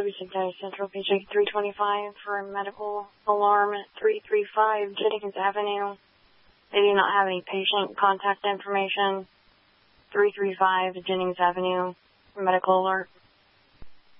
Houston County Central, page 325 for medical alarm at 335 Jennings Avenue. They do not have any patient contact information. 335 Jennings Avenue, medical alert.